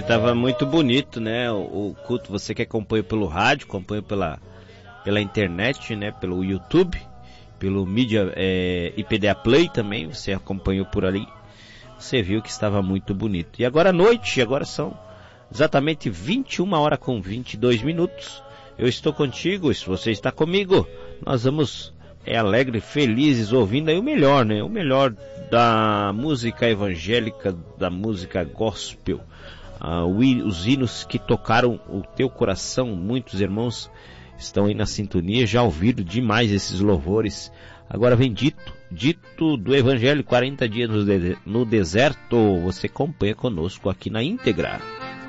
Tava muito bonito, né? O culto, você que acompanha pelo rádio, acompanha pela internet, né? Pelo YouTube, pelo mídia IPDA Play também, você acompanhou por ali. Você viu que estava muito bonito. E agora à noite, agora são exatamente 21 horas com 22 minutos. Eu estou contigo, se você está comigo, nós vamos alegre, felizes, ouvindo aí o melhor, né? O melhor da música evangélica, da música gospel. Os hinos que tocaram o teu coração. Muitos irmãos estão aí na sintonia, já ouviram demais esses louvores. Agora vem dito do Evangelho, 40 dias no deserto. Você acompanha conosco aqui na íntegra.